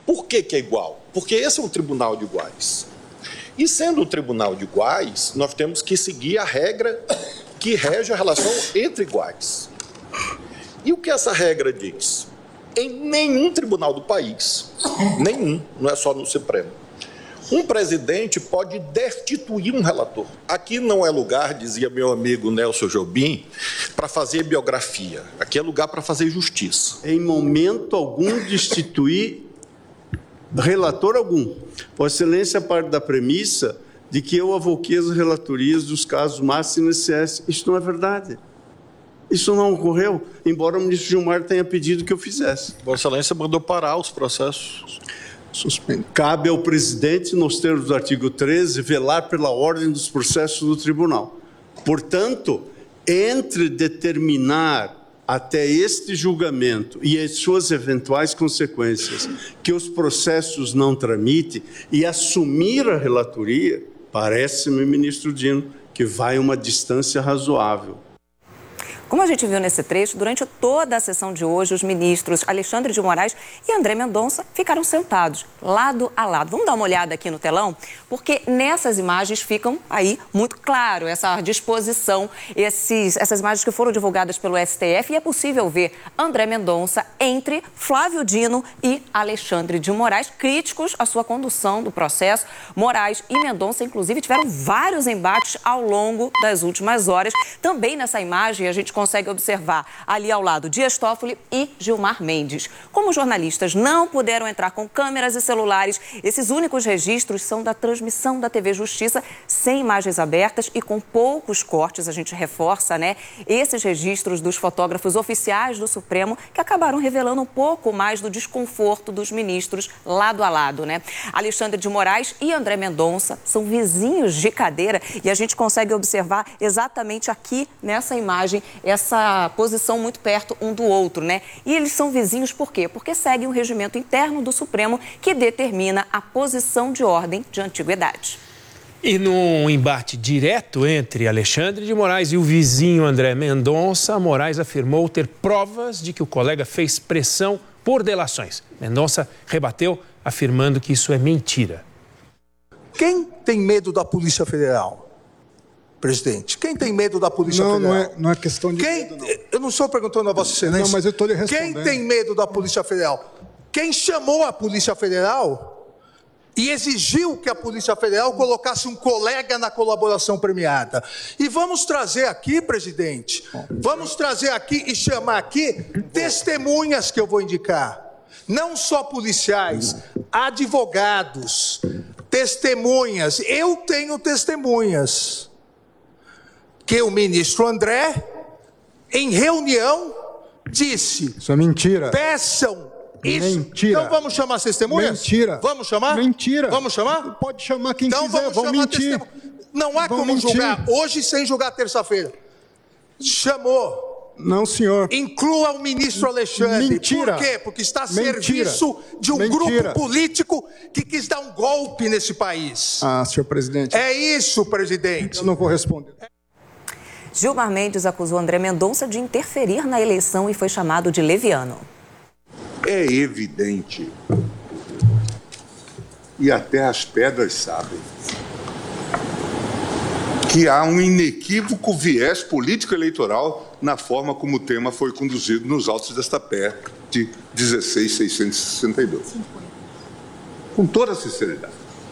Por que é igual? Porque esse é um tribunal de iguais. E sendo um tribunal de iguais, nós temos que seguir a regra que rege a relação entre iguais. E o que essa regra diz? Em nenhum tribunal do país, nenhum, não é só no Supremo, um presidente pode destituir um relator. Aqui não é lugar, dizia meu amigo Nelson Jobim, para fazer biografia. Aqui é lugar para fazer justiça. Em momento algum destituir relator algum. Vossa Excelência parte da premissa de que eu avoquei as relatorias dos casos Massa e INSS. Isso não é verdade. Isso não ocorreu, embora o ministro Gilmar tenha pedido que eu fizesse. Vossa Excelência mandou parar os processos. Cabe ao presidente, nos termos do artigo 13, velar pela ordem dos processos do tribunal. Portanto, entre determinar até este julgamento e as suas eventuais consequências que os processos não tramitem e assumir a relatoria, parece-me, ministro Dino, que vai uma distância razoável. Como a gente viu nesse trecho, durante toda a sessão de hoje, os ministros Alexandre de Moraes e André Mendonça ficaram sentados, lado a lado. Vamos dar uma olhada aqui no telão? Porque nessas imagens ficam aí muito claro essa disposição, essas imagens que foram divulgadas pelo STF, e é possível ver André Mendonça entre Flávio Dino e Alexandre de Moraes, críticos à sua condução do processo. Moraes e Mendonça, inclusive, tiveram vários embates ao longo das últimas horas. Também nessa imagem, a gente consegue observar ali ao lado Dias Toffoli e Gilmar Mendes. Como os jornalistas não puderam entrar com câmeras e celulares, esses únicos registros são da transmissão da TV Justiça, sem imagens abertas e com poucos cortes. A gente reforça, né, esses registros dos fotógrafos oficiais do Supremo, que acabaram revelando um pouco mais do desconforto dos ministros lado a lado, né? Alexandre de Moraes e André Mendonça são vizinhos de cadeira e a gente consegue observar exatamente aqui nessa imagem essa posição muito perto um do outro, né? E eles são vizinhos por quê? Porque seguem o regimento interno do Supremo que determina a posição de ordem de antiguidade. E num embate direto entre Alexandre de Moraes e o vizinho André Mendonça, Moraes afirmou ter provas de que o colega fez pressão por delações. Mendonça rebateu, afirmando que isso é mentira. Quem tem medo da Polícia Federal? Presidente, quem tem medo da Polícia Federal? Não é questão de medo, não. Eu não estou perguntando a Vossa Excelência. Não, mas eu estou lhe respondendo. Quem tem medo da Polícia Federal? Quem chamou a Polícia Federal e exigiu que a Polícia Federal colocasse um colega na colaboração premiada. E vamos trazer aqui, presidente, vamos trazer aqui e chamar aqui testemunhas que eu vou indicar. Não só policiais, advogados, testemunhas. Eu tenho testemunhas. Que o ministro André, em reunião, disse... Isso é mentira. Peçam isso. Mentira. Então vamos chamar as testemunhas? Mentira. Vamos chamar? Mentira. Vamos chamar? Pode chamar quem então quiser, vão mentir. Não há como julgar hoje sem julgar terça-feira. Chamou. Não, senhor. Inclua o ministro Alexandre. Mentira. Por quê? Porque está a serviço de um grupo político que quis dar um golpe nesse país. Ah, senhor presidente. É isso, presidente. Eu não vou responder. Gilmar Mendes acusou André Mendonça de interferir na eleição e foi chamado de leviano. É evidente, e até as pedras sabem, que há um inequívoco viés político-eleitoral na forma como o tema foi conduzido nos autos desta PEC de 16.662. Com toda a sinceridade.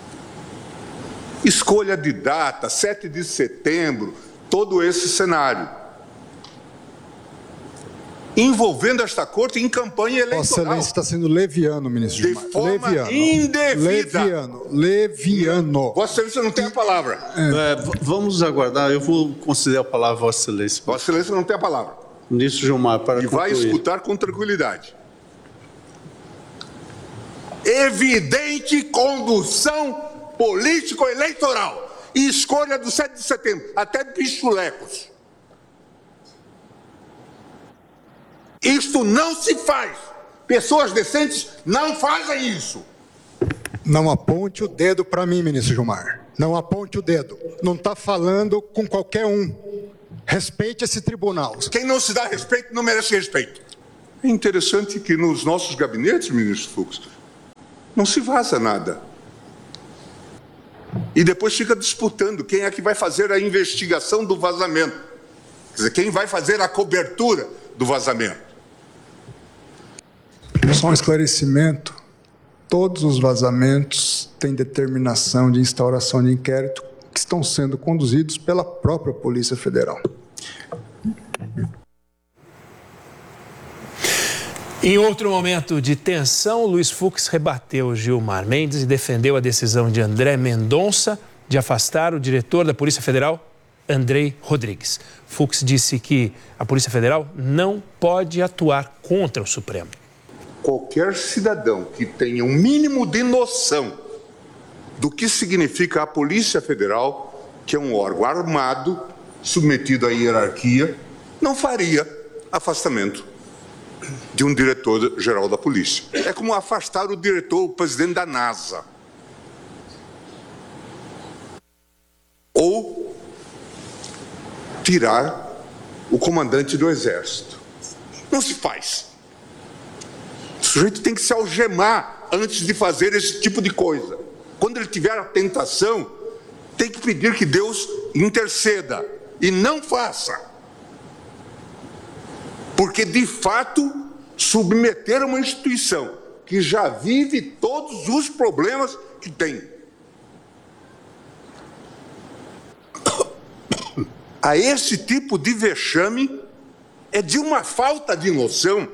Escolha de data, 7 de setembro, todo esse cenário, envolvendo esta corte em campanha eleitoral. Vossa Excelência está sendo leviano, ministro Gilmar. De forma indevida. Leviano. Vossa Excelência não tem a palavra. Vamos aguardar, eu vou conceder a palavra a Vossa Excelência. Vossa Excelência não tem a palavra. Ministro Gilmar, para concluir. E vai escutar com tranquilidade. Evidente condução político-eleitoral. E escolha do 7 de setembro, até pichulecos. Isto não se faz. Pessoas decentes não fazem isso. Não aponte o dedo para mim, ministro Gilmar. Não aponte o dedo. Não está falando com qualquer um. Respeite esse tribunal. Quem não se dá respeito não merece respeito. É interessante que nos nossos gabinetes, ministro Fux, Não se vaza nada. E depois fica disputando quem é que vai fazer a investigação do vazamento. Quer dizer, quem vai fazer a cobertura do vazamento. Só um esclarecimento. Todos os vazamentos têm determinação de instauração de inquérito que estão sendo conduzidos pela própria Polícia Federal. Em outro momento de tensão, Luiz Fux rebateu Gilmar Mendes e defendeu a decisão de André Mendonça de afastar o diretor da Polícia Federal, Andrei Rodrigues. Fux disse que a Polícia Federal não pode atuar contra o Supremo. Qualquer cidadão que tenha um mínimo de noção do que significa a Polícia Federal, que é um órgão armado, submetido à hierarquia, não faria afastamento de um diretor-geral da polícia. É como afastar o presidente da NASA. Ou tirar o comandante do Exército. Não se faz. O sujeito tem que se algemar antes de fazer esse tipo de coisa. Quando ele tiver a tentação, tem que pedir que Deus interceda e não faça. Porque, de fato, submeter uma instituição que já vive todos os problemas que tem a esse tipo de vexame é de uma falta de noção,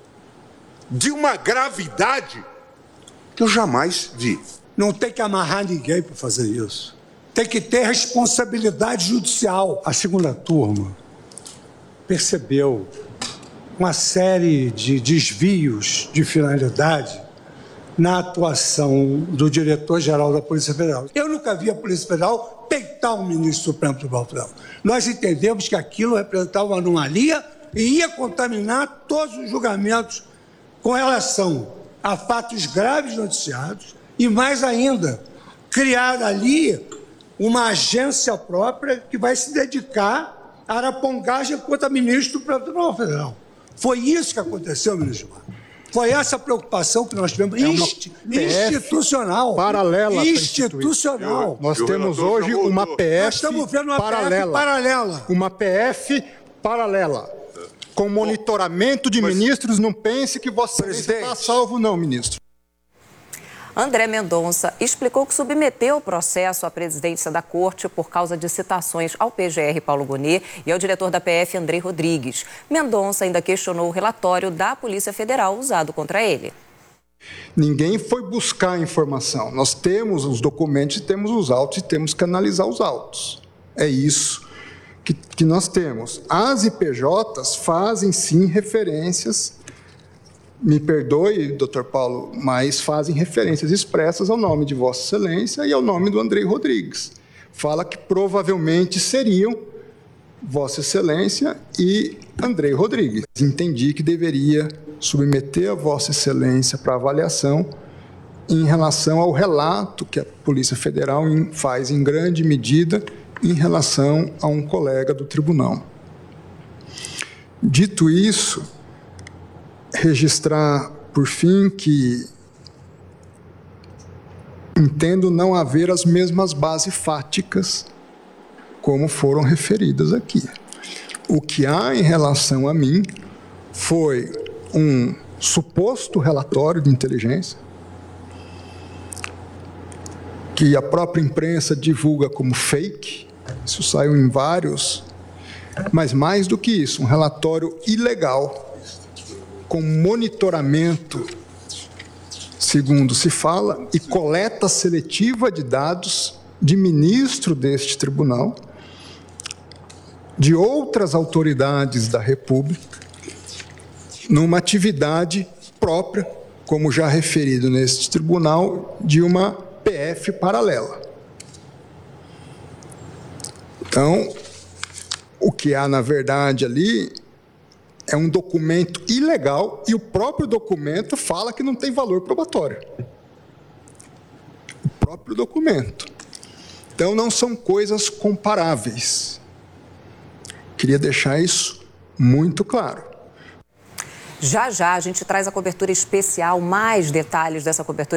de uma gravidade que eu jamais vi. Não tem que amarrar ninguém para fazer isso. Tem que ter responsabilidade judicial. A segunda turma percebeu uma série de desvios de finalidade na atuação do diretor-geral da Polícia Federal. Eu nunca vi a Polícia Federal peitar o ministro do Supremo Tribunal Federal. Nós entendemos que aquilo representava uma anomalia e ia contaminar todos os julgamentos com relação a fatos graves noticiados e, mais ainda, criar ali uma agência própria que vai se dedicar à arapongagem contra ministro do Supremo Tribunal Federal. Foi isso que aconteceu, ministro Gilmar. Foi essa preocupação que nós tivemos, institucional. Paralela. Institucional. Nós temos hoje uma PF Nós estamos vendo uma paralela. PF paralela. Uma PF paralela. Com monitoramento de ministros, não pense que Vossa Excelência está salvo, não, ministro. André Mendonça explicou que submeteu o processo à presidência da Corte por causa de citações ao PGR Paulo Gonet e ao diretor da PF, Andrei Rodrigues. Mendonça ainda questionou o relatório da Polícia Federal usado contra ele. Ninguém foi buscar a informação. Nós temos os documentos, temos os autos e temos que analisar os autos. É isso que nós temos. As IPJs fazem, sim, referências. Me perdoe, doutor Paulo, mas fazem referências expressas ao nome de Vossa Excelência e ao nome do Andrei Rodrigues. Fala que provavelmente seriam Vossa Excelência e Andrei Rodrigues. Entendi que deveria submeter a Vossa Excelência para avaliação em relação ao relato que a Polícia Federal faz em grande medida em relação a um colega do tribunal. Dito isso, registrar, por fim, que entendo não haver as mesmas bases fáticas como foram referidas aqui. O que há em relação a mim foi um suposto relatório de inteligência que a própria imprensa divulga como fake. Isso saiu em vários, mas mais do que isso, um relatório ilegal com monitoramento, segundo se fala, e coleta seletiva de dados de ministro deste tribunal, de outras autoridades da República, numa atividade própria, como já referido neste tribunal, de uma PF paralela. Então, o que há, na verdade, ali é um documento ilegal e o próprio documento fala que não tem valor probatório. O próprio documento. Então, não são coisas comparáveis. Queria deixar isso muito claro. Já a gente traz a cobertura especial, mais detalhes dessa cobertura